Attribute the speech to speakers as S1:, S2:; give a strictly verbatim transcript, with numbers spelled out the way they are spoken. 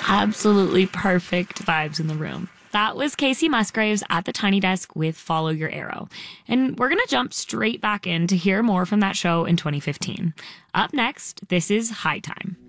S1: absolutely perfect vibes in the room. That was Casey Musgraves at the Tiny Desk with Follow Your Arrow. And we're going to jump straight back in to hear more from that show in twenty fifteen. Up next, this is High Time.